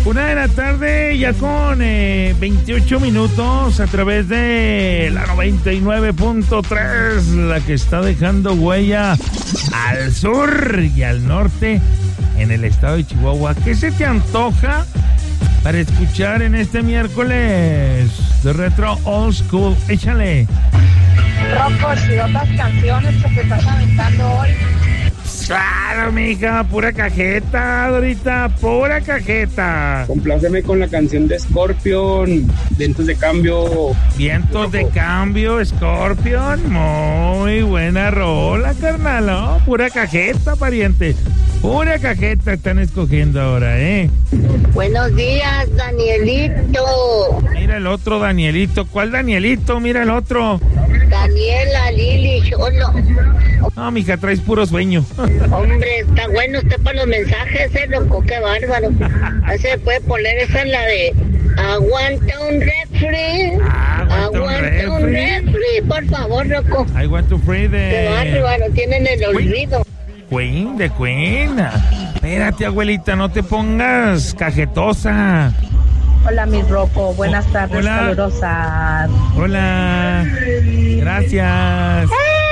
1:00 ya con 28 minutos a través de la 99.3, la que está dejando huella al sur y al norte en el estado de Chihuahua. ¿Qué se te antoja para escuchar en este miércoles de Retro Old School? Échale. Rocco, y otras canciones que te estás aventando hoy. Claro, mija, pura cajeta, Dorita, pura cajeta. Compláceme con la canción de Scorpion, Vientos de Cambio. Vientos de Cambio, Scorpion, muy buena rola, carnal, ¿no? Pura cajeta, pariente, pura cajeta están escogiendo ahora, ¿eh? Buenos días, Danielito. Mira el otro Danielito, ¿cuál Danielito? Mira el otro. Daniela, Lili, Cholo. No, mija, traes puro sueño. Hombre, está bueno usted para los mensajes, loco, qué bárbaro. Ahí se puede poner esa en la de aguanta un refri. Aguanta un refri, por favor, loco. I want to free Qué bárbaro, tienen el olvido. Queen, de Queen. Espérate, abuelita, no te pongas cajetosa. Hola, mi Rocco. Buenas tardes, Hola. calurosas. Hola. Gracias.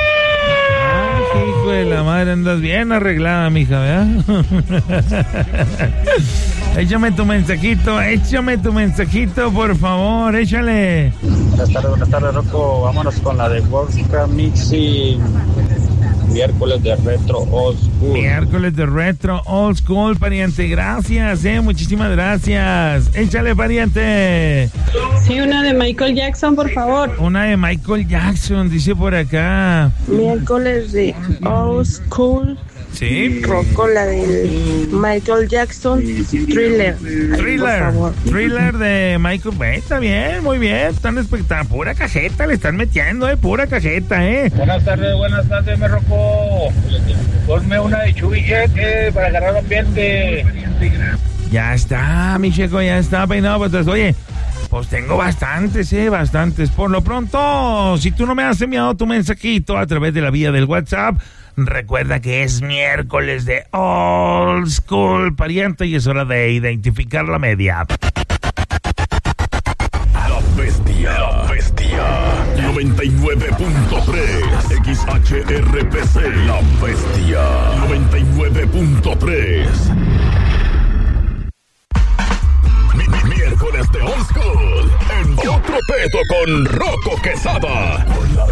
Hijo de la madre, andas bien arreglada, mija, ¿verdad? Échame tu mensajito, por favor, échale. Buenas tardes, Rocco. Vámonos con la de Vodka Mixing. Miércoles de Retro Old School. Miércoles de Retro Old School, pariente. Gracias, muchísimas gracias. Échale, pariente. Sí, una de Michael Jackson, por favor. Una de Michael Jackson, dice por acá. Miércoles de Old School. Sí. Rocco, la de Michael Jackson. Thriller. Thriller de Michael. Está bien, muy bien. Están espectacular. Pura cajeta le están metiendo, pura cajeta, Buenas tardes, me Rocco. Ponme una de Chubillete para agarrar ambiente. Ya está, mi checo, ya está peinado. Pues, oye, pues tengo bastantes. Por lo pronto, si tú no me has enviado tu mensajito a través de la vía del WhatsApp, recuerda que es miércoles de Old School, pariente, y es hora de identificar la media. La bestia. 99.3 XHRPC. La bestia. 99.3. Miércoles de Old School. En otro pedo con Rocco Quesada.